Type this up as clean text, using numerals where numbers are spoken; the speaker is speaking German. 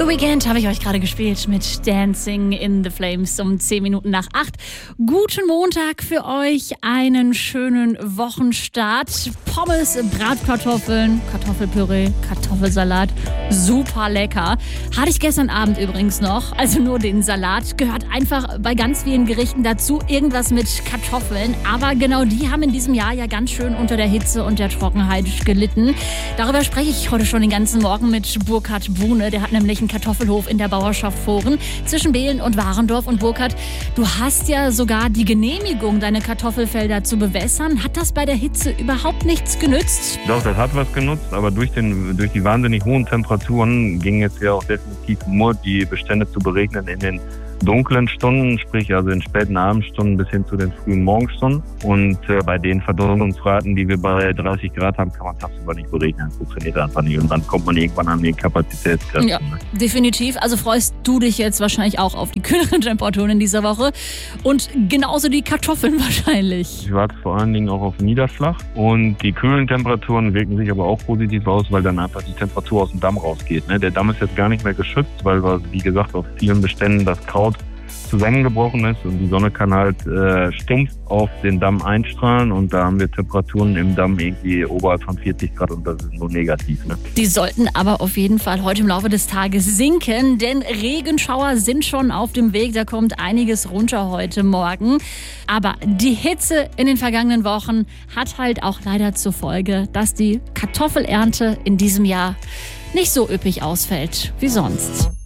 The Weeknd habe ich euch gerade gespielt mit Dancing in the Flames um 10 Minuten nach 8. Guten Montag für euch, einen schönen Wochenstart. Pommes, Bratkartoffeln, Kartoffelpüree, Kartoffelsalat, super lecker. Hatte ich gestern Abend übrigens noch, also nur den Salat, gehört einfach bei ganz vielen Gerichten dazu, irgendwas mit Kartoffeln. Aber genau die haben in diesem Jahr ja ganz schön unter der Hitze und der Trockenheit gelitten. Darüber spreche ich heute schon den ganzen Morgen mit Burkhard Buhne, der hat nämlich einen Kartoffelhof in der Bauerschaft Vohren zwischen Behlen und Warendorf. Und Burkhard, du hast ja sogar die Genehmigung, deine Kartoffelfelder zu bewässern. Hat das bei der Hitze überhaupt nichts genützt? Doch, das hat was genutzt, aber durch die wahnsinnig hohen Temperaturen ging es ja auch definitiv nur, die Bestände zu beregnen in den dunklen Stunden, sprich also in späten Abendstunden bis hin zu den frühen Morgenstunden. Und bei den Verdunstungsraten, die wir bei 30 Grad haben, kann man tagsüber nicht beregnen. Das funktioniert einfach nicht. Und dann kommt man irgendwann an die Kapazitätsgrenzen. Ja, definitiv. Also freust du dich jetzt wahrscheinlich auch auf die kühleren Temperaturen in dieser Woche. Und genauso die Kartoffeln wahrscheinlich. Ich warte vor allen Dingen auch auf Niederschlag. Und die kühlen Temperaturen wirken sich aber auch positiv aus, weil dann einfach die Temperatur aus dem Damm rausgeht. Ne? Der Damm ist jetzt gar nicht mehr geschützt, weil wir, wie gesagt, auf vielen Beständen das Kraut zusammengebrochen ist und die Sonne kann halt stumpf auf den Damm einstrahlen und da haben wir Temperaturen im Damm irgendwie oberhalb von 40 Grad und das ist nur negativ. Ne? Die sollten aber auf jeden Fall heute im Laufe des Tages sinken, denn Regenschauer sind schon auf dem Weg, da kommt einiges runter heute Morgen. Aber die Hitze in den vergangenen Wochen hat halt auch leider zur Folge, dass die Kartoffelernte in diesem Jahr nicht so üppig ausfällt wie sonst.